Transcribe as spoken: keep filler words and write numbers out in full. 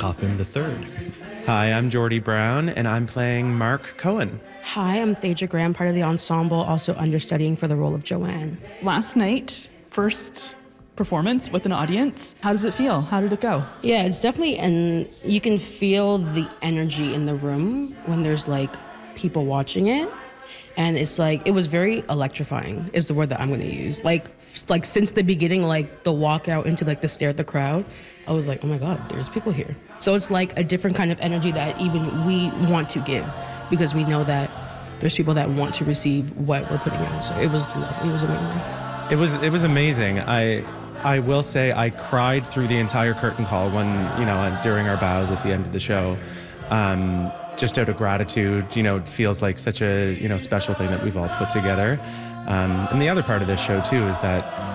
Coffin the third. Hi, I'm Jordy Brown, and I'm playing Mark Cohen. Hi, I'm Thaja Graham, part of the ensemble, also understudying for the role of Joanne. Last night, first performance with an audience. How does it feel? How did it go? Yeah, it's definitely, and you can feel the energy in the room when there's like people watching it. And it's like, it was very electrifying is the word that I'm gonna use. Like, like since the beginning, like the walk out into like the stare at the crowd, I was like, oh my God, there's people here. So it's like a different kind of energy that even we want to give because we know that there's people that want to receive what we're putting out. So it was lovely, it was amazing. It was it was amazing. I I will say I cried through the entire curtain call when, you know, during our bows at the end of the show. Um, just out of gratitude, you know, it feels like such a, you know, special thing that we've all put together. Um, and the other part of this show too is that